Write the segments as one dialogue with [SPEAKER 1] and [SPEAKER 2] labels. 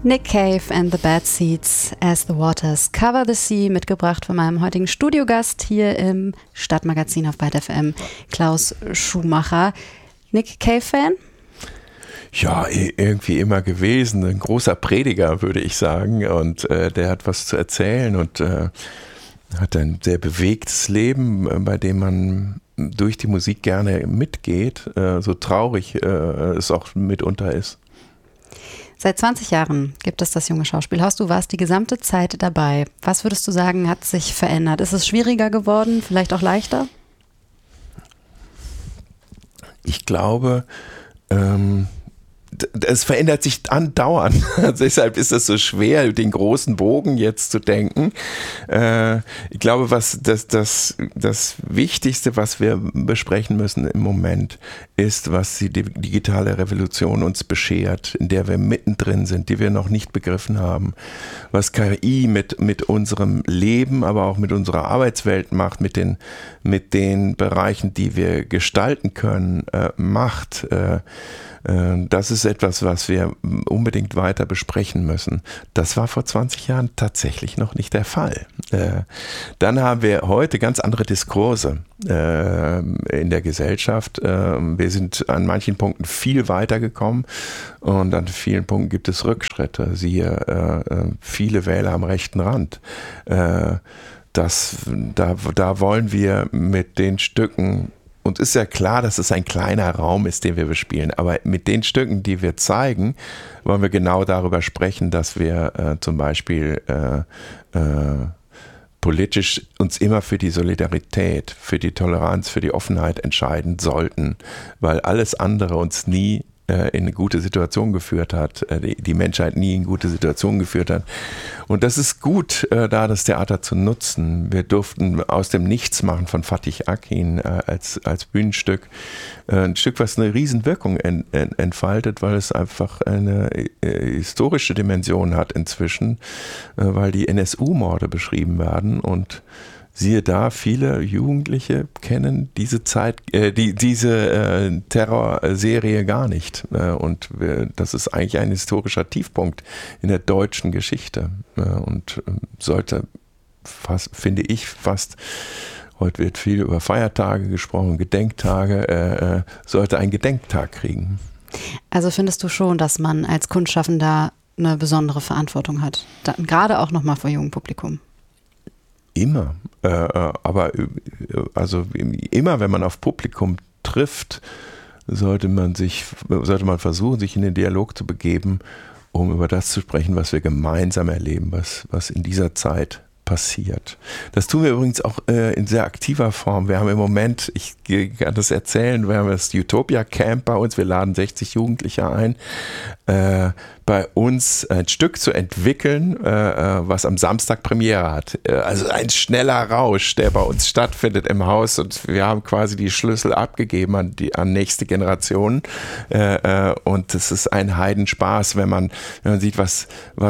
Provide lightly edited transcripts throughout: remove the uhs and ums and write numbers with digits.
[SPEAKER 1] Nick Cave and the Bad Seeds as the Waters Cover the Sea, mitgebracht von meinem heutigen Studiogast hier im Stadtmagazin auf BYTE FM, Klaus Schumacher. Nick Cave-Fan?
[SPEAKER 2] Ja, irgendwie immer gewesen. Ein großer Prediger, würde ich sagen. Und der hat was zu erzählen und hat ein sehr bewegtes Leben, bei dem man durch die Musik gerne mitgeht, so traurig es auch mitunter ist.
[SPEAKER 1] Seit 20 Jahren gibt es das Junge Schauspielhaus. Du warst die gesamte Zeit dabei. Was würdest du sagen, hat sich verändert? Ist es schwieriger geworden, vielleicht auch leichter?
[SPEAKER 2] Ich glaube, es verändert sich andauernd. Deshalb ist es so schwer, den großen Bogen jetzt zu denken. Ich glaube, das Wichtigste, was wir besprechen müssen im Moment, ist, was die digitale Revolution uns beschert, in der wir mittendrin sind, die wir noch nicht begriffen haben. Was KI mit unserem Leben, aber auch mit unserer Arbeitswelt macht, mit den Bereichen, die wir gestalten können, macht. Das ist etwas, was wir unbedingt weiter besprechen müssen. Das war vor 20 Jahren tatsächlich noch nicht der Fall. Dann haben wir heute ganz andere Diskurse in der Gesellschaft. Wir sind an manchen Punkten viel weiter gekommen und an vielen Punkten gibt es Rückschritte. Siehe, viele Wähler am rechten Rand. Da wollen wir mit den Stücken, und ist ja klar, dass es ein kleiner Raum ist, den wir bespielen, aber mit den Stücken, die wir zeigen, wollen wir genau darüber sprechen, dass wir zum Beispiel politisch uns immer für die Solidarität, für die Toleranz, für die Offenheit entscheiden sollten, weil alles andere uns nie in eine gute Situation geführt hat, die Menschheit nie in gute Situation geführt hat. Und das ist gut, da das Theater zu nutzen. Wir durften aus dem Nichts machen von Fatih Akin als Bühnenstück. Ein Stück, was eine Riesenwirkung entfaltet, weil es einfach eine historische Dimension hat inzwischen, weil die NSU-Morde beschrieben werden und siehe da, viele Jugendliche kennen diese diese Terrorserie gar nicht. Und das ist eigentlich ein historischer Tiefpunkt in der deutschen Geschichte. Und sollte finde ich fast, heute wird viel über Feiertage gesprochen, Gedenktage, sollte einen Gedenktag kriegen.
[SPEAKER 1] Also findest du schon, dass man als Kunstschaffender eine besondere Verantwortung hat? Gerade auch nochmal vor jungem Publikum?
[SPEAKER 2] Immer, aber also immer, wenn man auf Publikum trifft, sollte man versuchen, sich in den Dialog zu begeben, um über das zu sprechen, was wir gemeinsam erleben, was in dieser Zeit passiert. Das tun wir übrigens auch in sehr aktiver Form. Wir haben im Moment, ich kann das erzählen, wir haben das Utopia Camp bei uns, wir laden 60 Jugendliche ein, bei uns ein Stück zu entwickeln, was am Samstag Premiere hat. Also ein schneller Rausch, der bei uns stattfindet im Haus und wir haben quasi die Schlüssel abgegeben an nächste Generationen und es ist ein Heidenspaß, wenn man sieht, was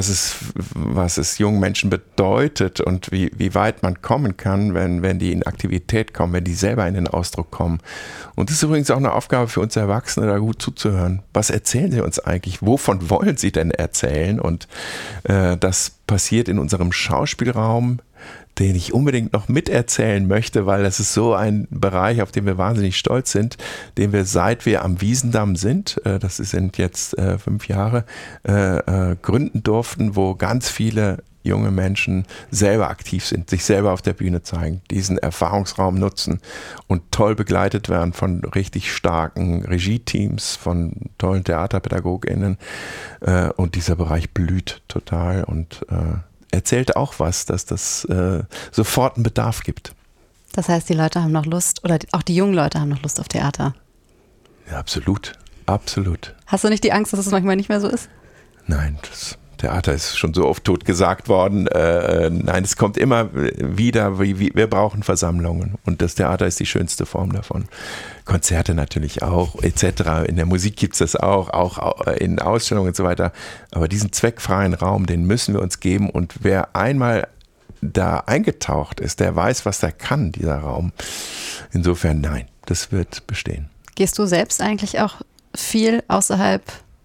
[SPEAKER 2] es jungen Menschen bedeutet und wie weit man kommen kann, wenn die in Aktivität kommen, wenn die selber in den Ausdruck kommen. Und das ist übrigens auch eine Aufgabe für uns Erwachsene, da gut zuzuhören. Was erzählen sie uns eigentlich? Wovon wollen sie denn erzählen? Und das passiert in unserem Schauspielraum, den ich unbedingt noch miterzählen möchte, weil das ist so ein Bereich, auf den wir wahnsinnig stolz sind, den wir, seit wir am Wiesendamm sind, das sind jetzt 5 Jahre, gründen durften, wo ganz viele junge Menschen selber aktiv sind, sich selber auf der Bühne zeigen, diesen Erfahrungsraum nutzen und toll begleitet werden von richtig starken Regie-Teams, von tollen TheaterpädagogInnen und dieser Bereich blüht total und erzählt auch was, dass das sofort einen Bedarf gibt.
[SPEAKER 1] Das heißt, die Leute haben noch Lust, oder auch die jungen Leute haben noch Lust auf Theater?
[SPEAKER 2] Ja, absolut. Absolut.
[SPEAKER 1] Hast du nicht die Angst, dass es manchmal nicht mehr so ist?
[SPEAKER 2] Nein, Theater ist schon so oft tot gesagt worden. Nein, es kommt immer wieder, wir brauchen Versammlungen und das Theater ist die schönste Form davon. Konzerte natürlich auch, etc. In der Musik gibt es das auch in Ausstellungen und so weiter. Aber diesen zweckfreien Raum, den müssen wir uns geben und wer einmal da eingetaucht ist, der weiß, was der kann, dieser Raum. Insofern nein, das wird bestehen.
[SPEAKER 1] Gehst du selbst eigentlich auch viel außerhalb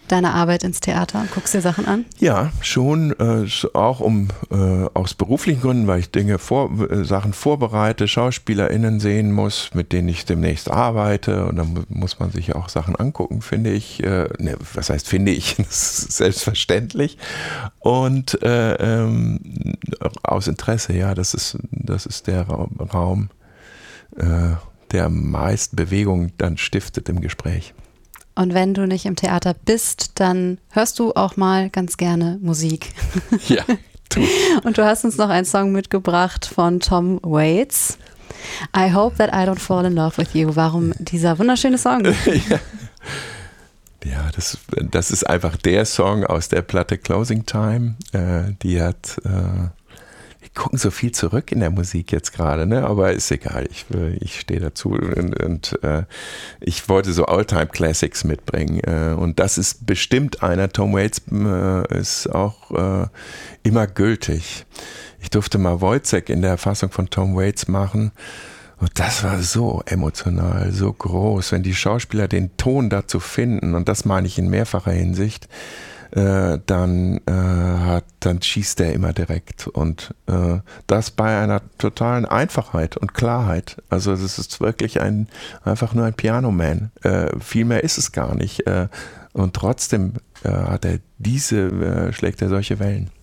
[SPEAKER 1] deiner Arbeit ins Theater und guckst dir Sachen an?
[SPEAKER 2] Ja, schon, auch aus beruflichen Gründen, weil ich Sachen vorbereite, SchauspielerInnen sehen muss, mit denen ich demnächst arbeite, und dann muss man sich auch Sachen angucken, finde ich. Was heißt finde ich? Das ist selbstverständlich. Und aus Interesse, ja, das ist der Raum, der am meisten Bewegung dann stiftet im Gespräch.
[SPEAKER 1] Und wenn du nicht im Theater bist, dann hörst du auch mal ganz gerne Musik.
[SPEAKER 2] Ja, tu.
[SPEAKER 1] Und du hast uns noch einen Song mitgebracht von Tom Waits. I hope that I don't fall in love with you. Warum dieser wunderschöne Song?
[SPEAKER 2] Ja, das ist einfach der Song aus der Platte Closing Time. Wir gucken so viel zurück in der Musik jetzt gerade, ne? Aber ist egal, ich stehe dazu und ich wollte so All-Time-Classics mitbringen, und das ist bestimmt einer. Tom Waits ist auch immer gültig. Ich durfte mal Wojciech in der Fassung von Tom Waits machen, und das war so emotional, so groß, wenn die Schauspieler den Ton dazu finden, und das meine ich in mehrfacher Hinsicht, dann schießt er immer direkt, und das bei einer totalen Einfachheit und Klarheit. Also das ist wirklich einfach nur ein Piano-Man. Viel mehr ist es gar nicht. Und trotzdem schlägt er solche Wellen.